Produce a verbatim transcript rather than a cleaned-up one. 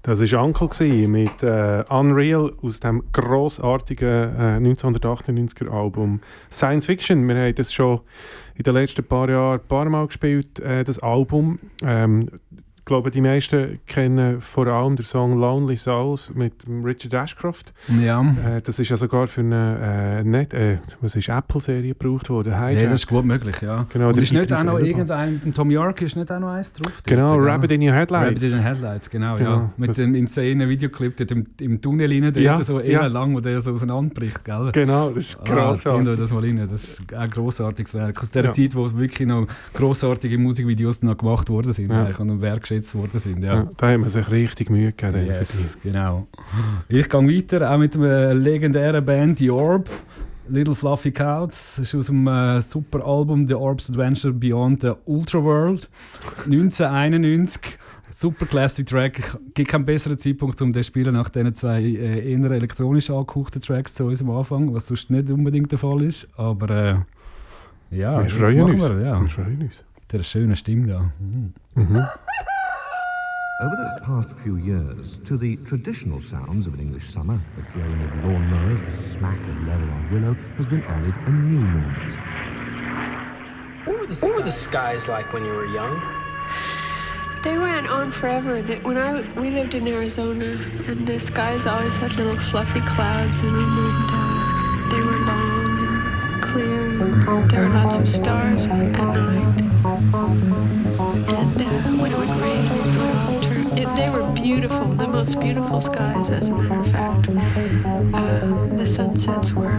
Das war Uncle mit äh, Unreal aus dem grossartigen äh, neunzehnhundertachtundneunziger Album Science Fiction. Wir haben das schon in den letzten paar Jahren ein paar Mal gespielt, äh, das Album. Ähm, ich glaube, die meisten kennen vor allem den Song Lonely Souls mit Richard Ashcroft. Ja. Äh, das ist ja sogar für eine, äh, nicht, äh, was ist, Apple-Serie gebraucht worden. Ja, das ist gut möglich, ja. Genau, und ist nicht auch noch selber. irgendein, Tom York ist nicht auch noch eins drauf? Genau, dort, Rabbit in Your Headlights. Rabbit in your Headlights, genau, genau ja. Mit das dem insane Videoclip dort im, im Tunnel rein, der ja, so ja. lang, wo der so auseinanderbricht, gell? Genau, das ist grossartig. Ah, das mal rein. Das ist ein grossartiges Werk. Aus der Ja. Zeit, wo wirklich noch grossartige Musikvideos noch gemacht worden sind Ja. und wertgeschätzt worden sind, ja. Ja, da haben wir sich richtig Mühe gegeben. Yes, genau. Ich gehe weiter, auch mit einer legendären Band, The Orb. Little Fluffy Clouds. Das ist aus dem äh, super Album The Orb's Adventure Beyond the Ultraworld. neunzehnhunderteinundneunzig. Super classic Track. Es gibt keinen besseren Zeitpunkt, um das zu spielen, nach diesen zwei äh, eher elektronisch angehauchten Tracks zu unserem Anfang, was sonst nicht unbedingt der Fall ist. Aber äh, ja, wir freuen uns. Wir, ja. Wir freuen uns. Der schöne Stimme da. Mhm. Mhm. Over the past few years, to the traditional sounds of an English summer, the drone of lawnmowers, the smack of leather on willow, has been added a new noise. What were the, what were the skies like when you were young? They went on forever. They, when I we lived in Arizona, and the skies always had little fluffy clouds in them, and uh, they were long and clear. And there were lots of stars at night. And uh, when it would rain, it would all turn. It, they were beautiful, the most beautiful skies, as a matter of fact. Uh, the sunsets were